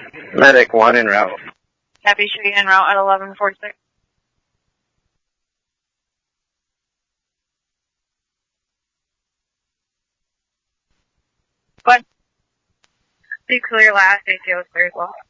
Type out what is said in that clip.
Medic 1 en route. Copy, show you en route at 1146. What? Be clear last, ACO clear as well.